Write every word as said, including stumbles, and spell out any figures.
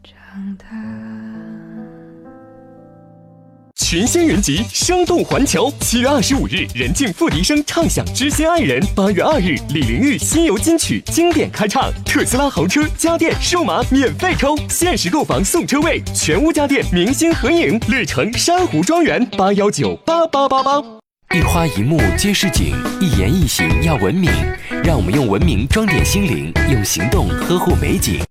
长大。 群仙云集，生动环球。七月二十五日，任静、付笛声唱响《知心爱人》；八月二日，李玲玉新游金曲经典开唱。特斯拉豪车、家电、数码免费抽，限时购房送车位。全屋家电明星合影，绿城珊瑚庄园八幺九八八八八。 一花一木皆是景，一言一行要文明。让我们用文明装点心灵，用行动呵护美景。